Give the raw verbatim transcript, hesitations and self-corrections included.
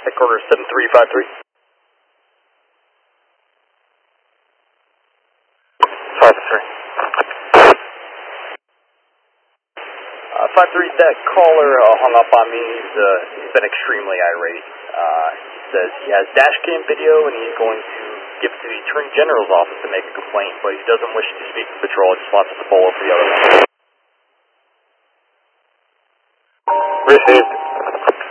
Headquarters seven three five three. five three. Uh, five three, that caller uh, hung up on me. He's, uh, he's been extremely irate. Uh, he says he has dash cam video and he's going to give it to the Attorney General's office to make a complaint, but he doesn't wish to speak to patrol, just wants us to pull over the other one. Received.